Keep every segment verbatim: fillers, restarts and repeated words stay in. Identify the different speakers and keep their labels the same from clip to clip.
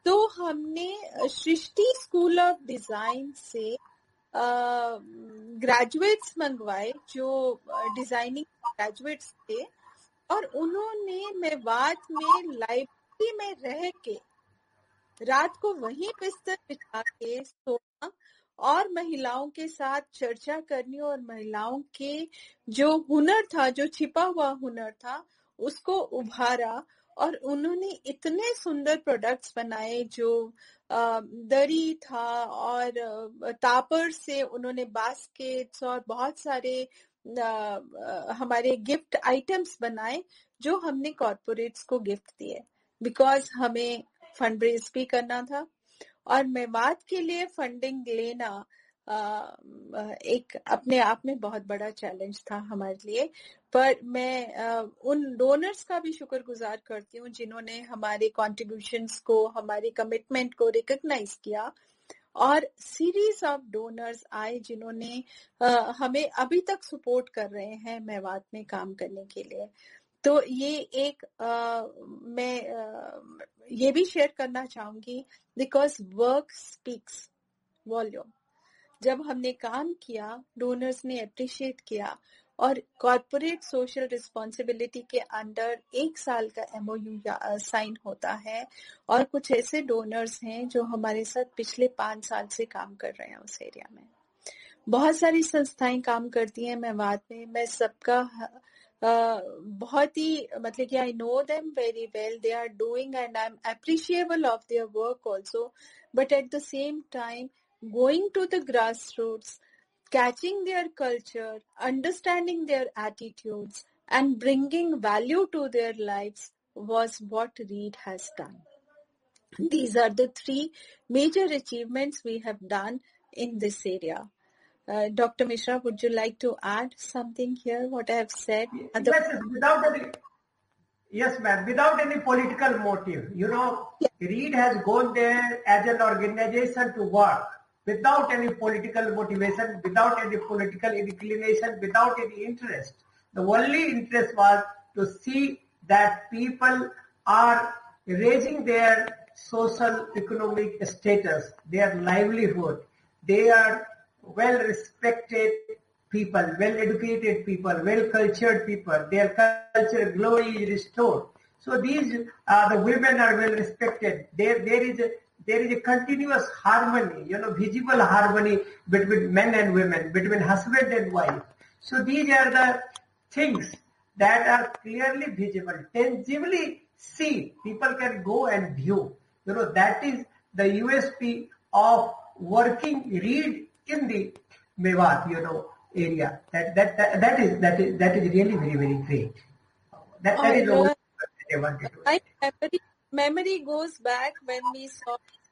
Speaker 1: तो हमने सृष्टि school of design से ग्रेजुएट्स मंगवाए जो डिजाइनिंग ग्रेजुएट्स थे, और उन्होंने मेवात में लाइब्रेरी में रह के रात को वहीं बिस्तर बिछा के सोना और महिलाओं के साथ चर्चा करनी, और महिलाओं के जो हुनर था, जो छिपा हुआ हुनर था, उसको उभारा। और उन्होंने इतने सुंदर प्रोडक्ट्स बनाए, जो दरी था और तापर से उन्होंने बास्केट्स और बहुत सारे हमारे गिफ्ट आइटम्स बनाए, जो हमने कॉर्पोरेट्स को गिफ्ट दिए, बिकॉज हमें फंड रेज भी करना था। और मेवात के लिए फंडिंग लेना एक अपने आप में बहुत बड़ा चैलेंज था हमारे लिए। पर मैं उन डोनर्स का भी शुक्रगुजार करती हूँ जिन्होंने हमारे कॉन्ट्रीब्यूशंस को, हमारे कमिटमेंट को रिकॉग्नाइज किया, और सीरीज ऑफ डोनर्स आए जिन्होंने हमें अभी तक सपोर्ट कर रहे हैं मेवात में काम करने के लिए। तो ये एक आ, मैं आ, ये भी शेयर करना चाहूंगी, बिकॉज वर्क स्पीक्स वॉल्यूम। जब हमने काम किया, डोनर्स ने अप्रिशिएट किया, और कॉर्पोरेट सोशल रिस्पॉन्सिबिलिटी के अंडर एक साल का एमओयू साइन होता है, और कुछ ऐसे डोनर्स हैं जो हमारे साथ पिछले पांच साल से काम कर रहे हैं उस एरिया में। बहुत सारी संस्थाएं काम करती हैं मेवात में, मैं सबका Uh, बहुत ही मतलब कि I know them very well, they are doing and I'm appreciable of their work also, but at the same time going to the grassroots, catching their culture, understanding their attitudes and bringing value to their lives was what READ has done. These are the three major achievements we have done in this area. Uh, Doctor Mishra, would you like to add something here, what I have said?
Speaker 2: Yes, without any, yes, ma'am, without any political motive. You know, yes. READ has gone there as an organization to work without any political motivation, without any political inclination, without any interest. The only interest was to see that people are raising their social economic status, their livelihood. They are well-respected people, well-educated people, well-cultured people. Their culture glory is restored. So these, uh, the women are well-respected. There, there is a, there is a continuous harmony, you know, visible harmony between men and women, between husband and wife. So these are the things that are clearly visible, tangibly seen. People can go and view. You know, that is the U S P of working READ in the Mewat, you know, area. That that that, that is that is that is really very very great. That, that is all I wanted to say.
Speaker 1: memory, memory goes back when we saw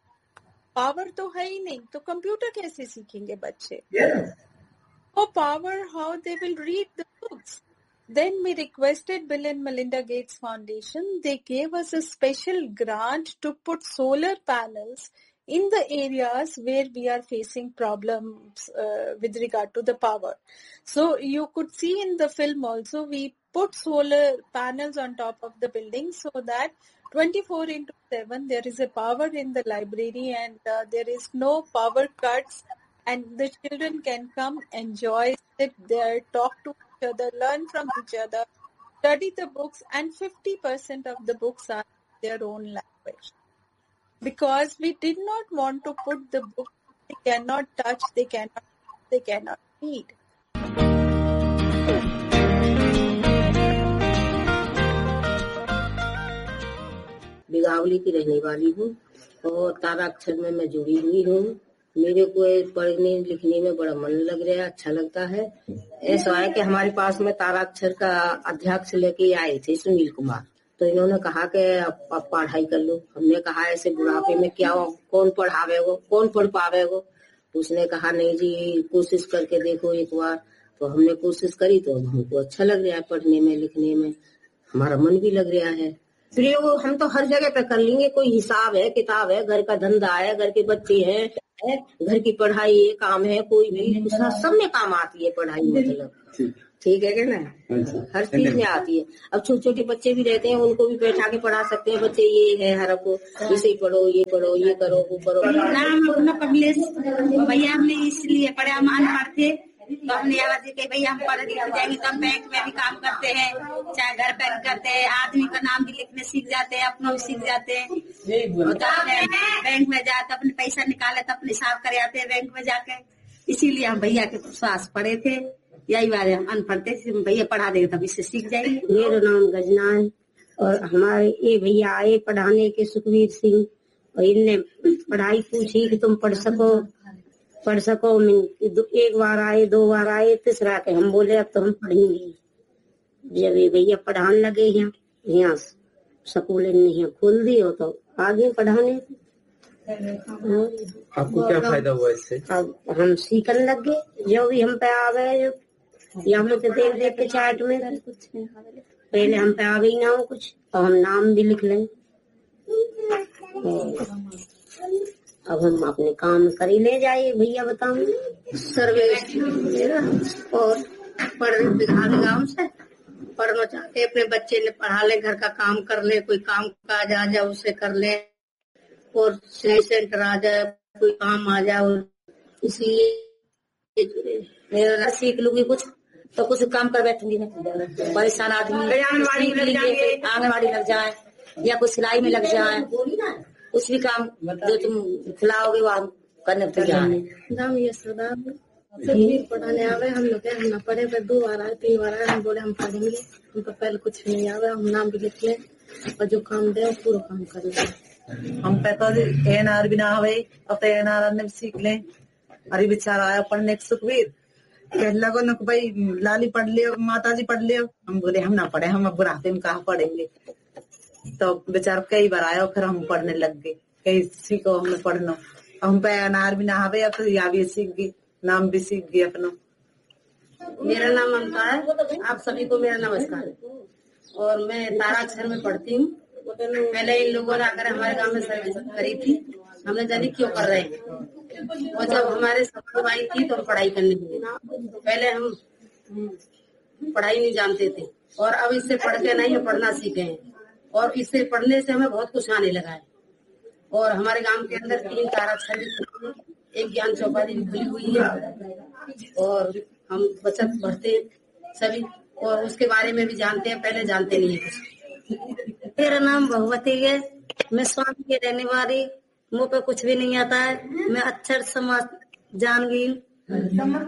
Speaker 1: power तो है ही नहीं, तो computer कैसे सीखेंगे बच्चे?
Speaker 2: Yes.
Speaker 1: Oh, power, how they will read the books. Then we requested Bill and Melinda Gates Foundation. They gave us a special grant to put solar panels in the areas where we are facing problems uh, with regard to the power. So you could see in the film also, we put solar panels on top of the building so that twenty-four into seven there is a power in the library, and uh, there is no power cuts, and the children can come, enjoy, sit there, talk to each other, learn from each other, study the books, and fifty percent of the books are their own language. Because we did not want to put the book they cannot touch, they cannot, they cannot read.
Speaker 3: बिगावली की रहने वाली हूँ और ताराक्षर में मैं जुड़ी हुई हूँ। मेरे को पढ़ने लिखने में बड़ा मन लग रहा है, अच्छा लगता है। ऐसा है कि हमारे पास में ताराक्षर का अध्यक्ष लेके आए थे सुनील कुमार, तो इन्होंने कहा कि आप पढ़ाई कर लो। हमने कहा ऐसे बुढ़ापे में क्या कौन पढ़ावेगो, कौन पढ़ पावेगो? उसने कहा नहीं जी, कोशिश करके देखो एक बार। तो हमने कोशिश करी तो हमको अच्छा लग रहा है, पढ़ने में लिखने में हमारा मन भी लग रहा है। प्रयोग हम तो हर जगह पे कर लेंगे, कोई हिसाब है, किताब है, घर का धंधा है, घर के बच्चे हैं, है घर की पढ़ाई है, काम है, कोई भी सब में काम आती है पढ़ाई। मतलब ठीक है क्या ना, हर चीज में आती है। अब छोटे छोटे बच्चे भी रहते हैं, उनको भी बैठा के पढ़ा सकते हैं। बच्चे ये है हर को इसे पढ़ो, ये पढ़ो, ये करो, वो करो।
Speaker 4: नाम अपना कमलेश भैया, हमने इसलिए पढ़े, हम अनपढ़ थे तो हमने आवाज दी कि भैया हम पढ़ लिख जाएंगे तो हम बैंक में भी काम करते हैं, चाहे घर पर करते हैं, आदमी का नाम भी लिखने सीख जाते हैं, अपना भी सीख जाते हैं। बैंक में जाते अपने पैसा निकाले तो अपने हिसाब कर आते हैं बैंक में जाके। इसीलिए हम भैया के सास पढ़े थे, यही बात है, हम अनपढ़ थे, भैया पढ़ा देंगे तब इससे सीख जाएंगे।
Speaker 3: मेरा नाम गजना है और हमारे ये भैया आए पढ़ाने के, सुखवीर सिंह, और इनने पढ़ाई पूछी कि तुम पढ़ सको पढ़ सको एक बार आए, दो बार आए, तीसरा के हम बोले अब तो हम पढ़ेंगे। जब ये भैया पढ़ाने लगे यहाँ यहाँ स्कूल यहाँ खोल दी हो तो आगे पढ़ाने।
Speaker 5: आपको क्या फायदा हुआ इससे?
Speaker 3: अब हम सीखने लग गए, जो भी हम पे आ गए, या हम तो देख देख के चार्ट में पहले हम पे आ गई ना हो कुछ, और हम नाम भी लिख लें। अब हम अपने काम कर ही ले जाइए भैया, बताओ सर्विस और पढ़ने बिहार गाँव से पढ़ना चाहते, अपने बच्चे ने पढ़ा ले, घर का काम कर ले, कोई काम काज आ जाए उसे कर ले, और सेंटर आ जाए, कोई काम आ जाए, इसलिए मेरा सीख लूंगी कुछ तो कुछ काम कर बैठूंगी। परेशान आदमी आंगनबाड़ी लग जाए, आंगनबाड़ी लग जाए या कुछ सिलाई में लग जाए, कुछ भी काम जो तुम खिलाओगे वो हम करने तैयार है।
Speaker 6: नाम ये सदा पढ़ाने आवे, हम लोग हम न पढ़े, फिर दो बार आए, तीन बार आए, हम बोले हम पढ़ेंगे, हमको पहले कुछ नहीं आवे, हम नाम भी लिख लें और जो काम दे पूरा काम कर ले।
Speaker 7: हम पता एन आर भी ना आवे, अब तो एन आर ने सीख ले। अरे बेचारा आया पढ़ने के सुखवीर, कहने लगो न भाई लाली पढ़ लियो, माता जी पढ़ लियो। हम बोले हम ना पढ़े, हम अब बुढ़ापे में कहाँ पढ़ेंगे। तो बेचारा कई बार आया, फिर हम पढ़ने लग गए, कहीं सीखो हमने पढ़ना। हम पे एन आर भी ना आवे, अब तो या भी सीख गई, नाम भी सीख गई अपना।
Speaker 3: मेरा नाम ममता है, आप सभी को मेरा नमस्कार। और मैं ताराक्षर में पढ़ती हूँ। पहले इन लोगों ने आकर हमारे गांव में सर्विस करी थी, हमने जानी क्यों कर रहे हैं, और जब हमारे सब आई थी तो हम पढ़ाई करने लगे। पहले हम पढ़ाई नहीं जानते थे, और अब इससे पढ़ के नहीं हम पढ़ना सीखे हैं, और इससे पढ़ने से हमें बहुत कुछ आने लगा है। और हमारे गांव के अंदर तीन ताराक्षर भी, एक ज्ञान चौपाली भी खुली हुई है, और हम बचत पढ़ते हैं सभी, और उसके बारे में भी जानते हैं, पहले जानते नहीं है कुछ। मेरा नाम भगवती है, मैं स्वामी के रहने वाली, मुँह पे कुछ भी नहीं आता है, मैं अक्षर समझ जान गई नाम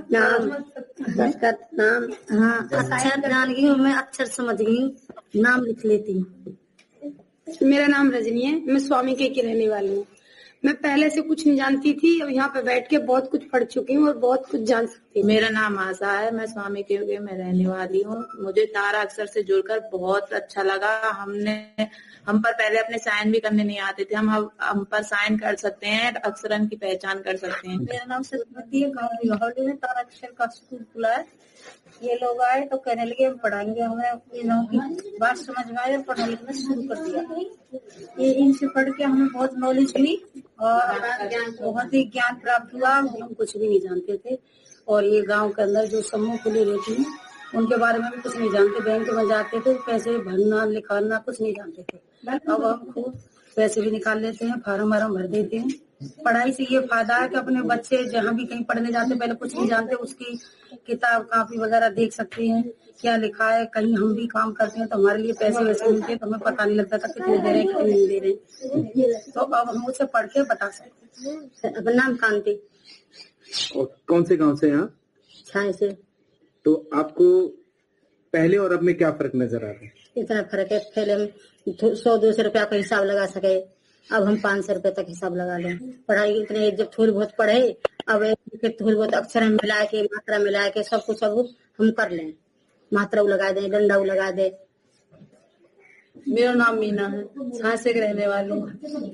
Speaker 3: नाम हाँ अक्षर जान गई हूँ, मैं अक्षर समझ गई, नाम लिख लेती हूँ।
Speaker 6: मेरा नाम रजनी है, मैं स्वामी के की रहने वाली हूँ। मैं पहले से कुछ नहीं जानती थी, अब यहाँ पे बैठ के बहुत कुछ पढ़ चुकी हूँ और बहुत कुछ जान सकती हूँ।
Speaker 8: मेरा नाम आशा है, मैं स्वामी के युग में रहने वाली हूँ। मुझे तारा अक्षर से जुड़कर बहुत अच्छा लगा। हमने हम पर पहले अपने साइन भी करने नहीं आते थे, हम हम पर साइन कर सकते हैं, अक्षरन की पहचान कर सकते हैं।
Speaker 6: मेरा नाम सरस्वती है, गाँव बिहावली में तारा अक्षर का स्कूल खुला है। ये लोग आए तो कहने लगे हम पढ़ाएंगे, हमने इन लोगों की बात समझ में आई और पढ़ना लिखना शुरू कर दिया। ये इनसे पढ़ के हमें बहुत नॉलेज हुई और बहुत ही ज्ञान प्राप्त हुआ। हम कुछ भी नहीं जानते थे, और ये गांव के अंदर जो समूह खुले रहती हैं उनके बारे में भी कुछ नहीं जानते। बैंक में जाते थे, पैसे भरना लिखाना कुछ नहीं जानते थे। अब हम खूब पैसे भी निकाल लेते हैं, फार्म वार्म भर देते हैं। पढ़ाई से ये फायदा है कि अपने बच्चे जहाँ भी कहीं पढ़ने जाते, पहले कुछ नहीं जानते, उसकी किताब कापी वगैरह देख सकते हैं, क्या लिखा है। कहीं हम भी काम करते हैं तो हमारे लिए पैसे वैसे मिलते हैं, तो हमें पता नहीं लगता था कितने दे रहे हैं कितने नहीं दे रहे। तो अब हम उसे पढ़ के बता सकते हैं। अपना नाम कांति।
Speaker 5: और कौन से गांव से यहाँ?
Speaker 3: छाए से।
Speaker 5: तो आपको पहले और अब में क्या फर्क नजर आ रहा है?
Speaker 3: इतना फर्क है, पहले हम सौ दो सौ रुपया का हिसाब लगा सके, अब हम पाँच सौ रुपए तक हिसाब लगा लें। पढ़ाई इतने जब थोड़ी बहुत पढ़े, अब थोड़ी बहुत अक्षर मिला के मात्रा मिला के सब कुछ अब हम कर लें, मात्रा लगा दे, डंडा लगा दे।
Speaker 8: मेरा नाम मीना है, झांसे के रहने वाली हूँ।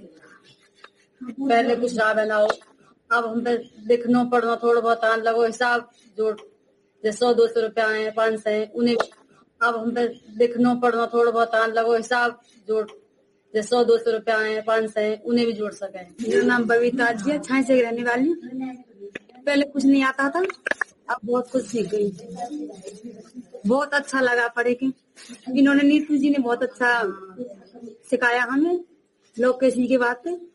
Speaker 8: पहले कुछ रहा बना हो, अब हम पे लिखना पढ़ना थोड़ा बहुत आने लगो, हिसाब जोड़ जैसे सौ दो सौ रुपया आए पाँच सौ है उन्हें, अब हम पे लिखना पढ़ना थोड़ा बहुत आने लगो, हिसाब जोड़ जैसे सौ दो सौ रुपया आए पाँच सौ है उन्हें भी जोड़ सके।
Speaker 6: मेरा नाम बबीता जी है, छाए से रहने वाली हूँ। पहले कुछ नहीं आता था,
Speaker 8: अब बहुत कुछ सीख गई, बहुत अच्छा लगा पढ़े के। इन्होंने नीतू जी ने बहुत अच्छा सिखाया हमें लोकेशी के बातें।